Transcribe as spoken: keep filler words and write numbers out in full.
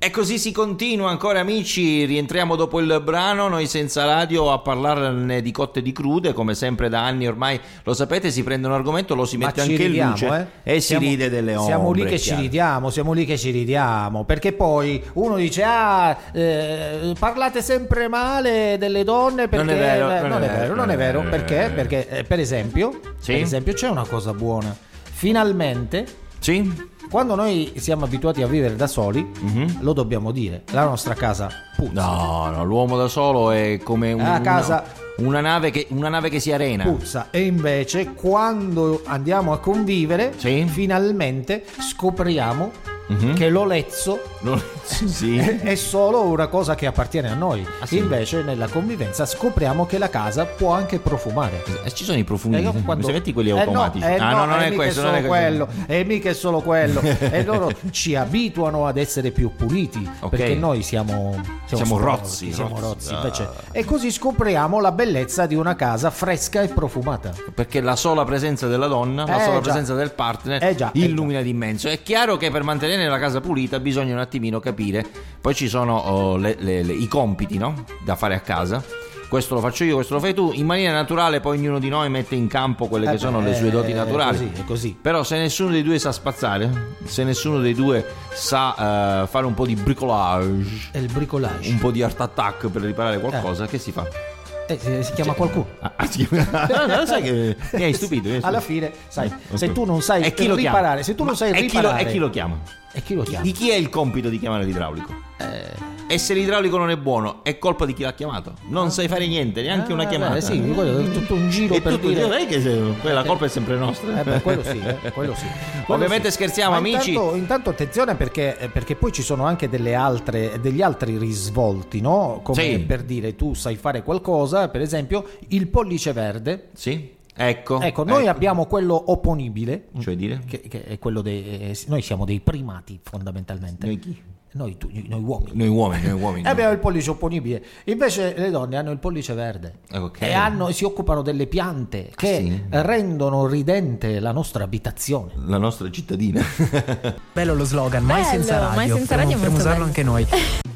E così si continua ancora, amici. Rientriamo dopo il brano, noi senza radio, a parlarne di cotte e di crude, come sempre da anni ormai, lo sapete, si prende un argomento, lo si Ma mette ci anche ridiamo, in luce eh? e siamo, si ride delle ombre. Siamo lì che ci chiaro. ridiamo, siamo lì che ci ridiamo, perché poi uno dice ah, eh, parlate sempre male delle donne perché Non è vero, eh, non non è è vero, vero, non è vero, eh. perché? Perché eh, per esempio, Sì? per esempio c'è una cosa buona. Finalmente, Sì? quando noi siamo abituati a vivere da soli, Mhm. lo dobbiamo dire, la nostra casa puzza. No, no, l'uomo da solo è come un, La casa- una, una nave che, una nave che si arena. Puzza. E invece quando andiamo a convivere, Sì? finalmente scopriamo Mhm. che l'olezzo Non- sì. è solo una cosa che appartiene a noi. Ah, sì? Invece nella convivenza scopriamo che la casa può anche profumare. Eh, Ci sono i profumi, Eh, quando- mi metti quelli Eh, no, automatici. eh, ah no, no, non eh, è mica questo, solo non è questo. quello, e mica è solo quello. E loro ci abituano ad essere più puliti, Ok. perché noi siamo Siamo sporchi, rozzi, siamo rozzi. rozzi, Ah. invece. E così scopriamo la bellezza di una casa fresca e profumata. Perché la sola presenza della donna, la Eh, sola già. presenza del partner Eh, già, eh, illumina d'immenso. È chiaro che per mantenere la casa pulita bisogna un attimino capire. Poi ci sono oh, le- le- le- i compiti, no? Da fare a casa. Questo lo faccio io, questo lo fai tu. In maniera naturale poi ognuno di noi mette in campo quelle che Eh, sono beh, le sue doti è naturali. così, è così. Però se nessuno dei due sa spazzare, se nessuno dei due sa eh, fare un po' di bricolage, È il bricolage. un po' di art attack per riparare qualcosa, che si fa? Eh, si, si chiama qualcuno. Ah, ah, sì. No, no, sai che mi hai stupito. mi hai Alla stupito. fine, sai, Ok. se tu non sai E chi lo chiama? riparare, se tu non Ma- sai e chi lo- riparare, e chi lo chiama? E chi lo chiama? Di chi è il compito di chiamare l'idraulico? Eh, E se l'idraulico non è buono, è colpa di chi l'ha chiamato. Non sai fare niente, neanche ah, una chiamata. beh, sì, quello è tutto un giro E per tutto, dire. non è che se- la colpa è sempre nostra. Eh beh, quello sì, eh, quello sì. Quello Ovviamente sì. scherziamo, Ma amici. Intanto, intanto attenzione perché, eh, perché poi ci sono anche delle altre, degli altri risvolti, no? Come Sì. per dire tu sai fare qualcosa, per esempio il pollice verde. Sì, ecco. Ecco, noi ecco. abbiamo quello opponibile, Cioè dire? che, che è quello dei. eh, noi siamo dei primati fondamentalmente. Noi chi? Noi, tu- noi uomini. Noi uomini, noi uomini. E abbiamo il pollice opponibile, invece le donne hanno il pollice verde. Ok. E hanno, si occupano delle piante che sì? rendono ridente la nostra abitazione. La nostra cittadina. Bello lo slogan, mai Bello, senza radio. mai senza radio è Potremmo molto usarlo bello. anche noi.